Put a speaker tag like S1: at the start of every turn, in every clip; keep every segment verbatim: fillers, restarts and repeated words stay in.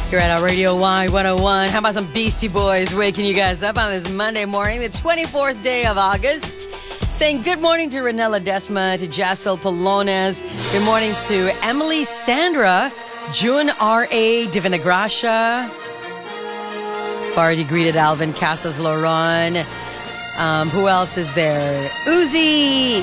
S1: Here at our Radio Y one oh one. How about some Beastie Boys waking you guys up on this Monday morning, the twenty-fourth day of August? Saying good morning to Renella Desma, to Jassel Polones. Good morning to Emily Sandra, June R A Divinagracia. Already greeted Alvin Casas Loron. Um, who else is there? Uzi,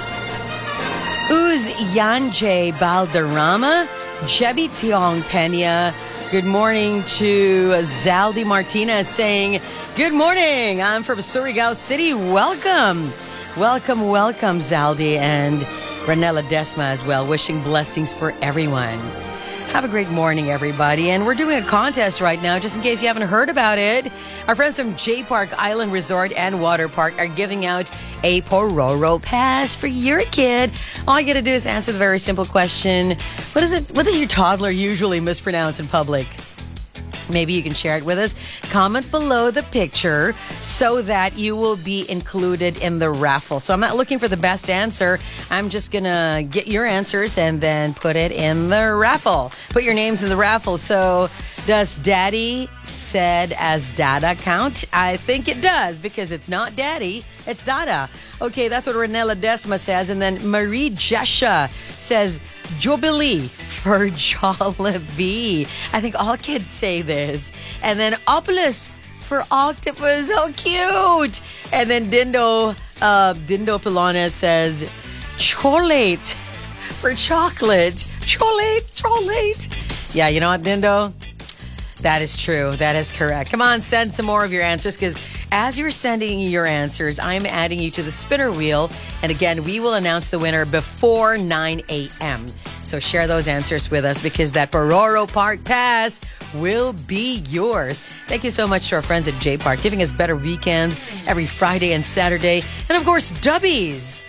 S1: Uz Yanje Balderrama, Jebi Tiong Pena. Good morning to Zaldi Martinez saying, good morning. I'm from Surigao City. Welcome. Welcome, welcome, Zaldi, and Renella Desma as well. Wishing blessings for everyone. Have a great morning, everybody. And we're doing a contest right now, just in case you haven't heard about it. Our friends from J Park Island Resort and Water Park are giving out a Pororo Pass for your kid. All you got to do is answer the very simple question. What is it? What does your toddler usually mispronounce in public? Maybe you can share it with us. Comment below the picture so that you will be included in the raffle. So I'm not looking for the best answer. I'm just going to get your answers and then put it in the raffle. Put your names in the raffle. So does Daddy said as Dada count? I think it does because it's not Daddy. It's Dada. Okay, that's what Renella Desma says. And then Marie Jesha says Jubilee for Jollibee. I think all kids say this. And then Opulus for octopus. How cute. And then Dindo, uh, Dindo Pilona says Cholate for chocolate. Cholate, cholate. Yeah, you know what, Dindo? That is true. That is correct. Come on, send some more of your answers because as you're sending your answers, I'm adding you to the spinner wheel. And again, we will announce the winner before nine a.m. So share those answers with us because that Pororo Park Pass will be yours. Thank you so much to our friends at J Park, giving us better weekends every Friday and Saturday. And of course, Dubby's.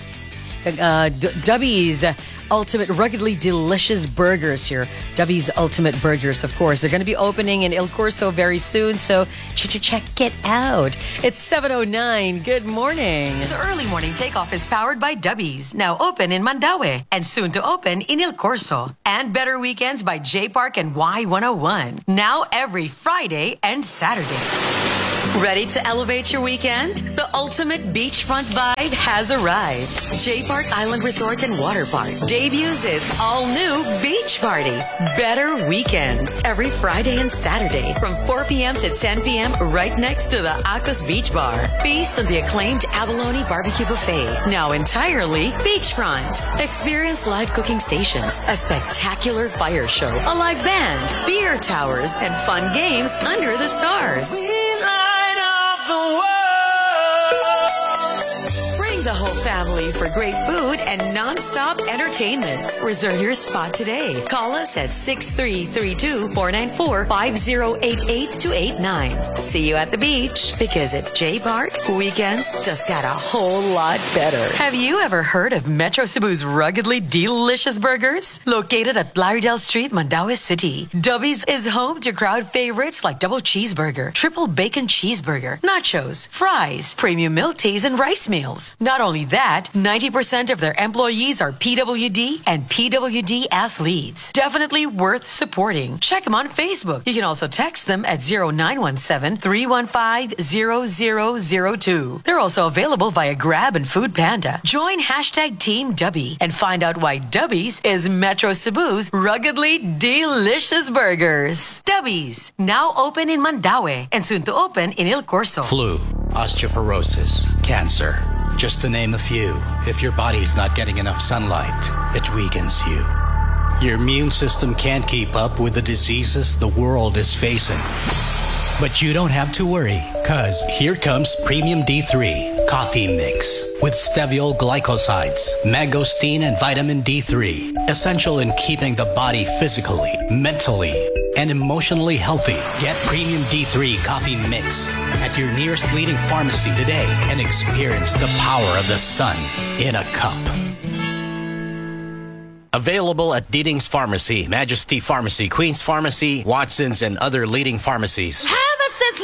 S1: Uh, D- Dubby's Ultimate Ruggedly Delicious Burgers here. Dubby's Ultimate Burgers, of course. They're going to be opening in Il Corso very soon, so ch- check it out. It's seven oh nine. Good morning.
S2: The early morning takeoff is powered by Dubby's, now open in Mandaue and soon to open in Il Corso. And Better Weekends by J Park and Y one oh one, now every Friday and Saturday. Ready to elevate your weekend? The ultimate beachfront vibe has arrived. J Park Island Resort and Water Park debuts its all-new beach party. Better Weekends every Friday and Saturday from four p.m. to ten p.m. right next to the Acos Beach Bar. Feast on the acclaimed Abalone Barbecue Buffet, now entirely beachfront. Experience live cooking stations, a spectacular fire show, a live band, beer towers, and fun games under the stars. The world. Bring the whole family for great food and non-stop entertainment. Reserve your spot today. Call us at six three three two, four nine four, five zero eight eight to eight nine. See you at the beach because at J Park, weekends just got a whole lot better. Have you ever heard of Metro Cebu's ruggedly delicious burgers? Located at Lauderdale Street, Mandaue City, Dubby's is home to crowd favorites like double cheeseburger, triple bacon cheeseburger, nachos, fries, premium milk teas, and rice meals. Not only that, ninety percent of their employees are P W D and P W D athletes. Definitely worth supporting. Check them on Facebook. You can also text them at zero nine one seven, three one five, zero zero zero two. They're also available via Grab and Food Panda. Join hashtag Team Dubby and find out why Dubby's is Metro Cebu's ruggedly delicious burgers. Dubby's, now open in Mandaue and soon to open in Il Corso.
S3: Flu, osteoporosis, cancer. Just to name a few, if your body's not getting enough sunlight, it weakens you. Your immune system can't keep up with the diseases the world is facing. But you don't have to worry, cause here comes Premium D three Coffee Mix with steviol glycosides, mangosteen, and vitamin D three. Essential in keeping the body physically, mentally, and emotionally healthy. Get Premium D three Coffee Mix at your nearest leading pharmacy today and experience the power of the sun in a cup. Available at Deeding's Pharmacy, Majesty Pharmacy, Queen's Pharmacy, Watson's, and other leading pharmacies.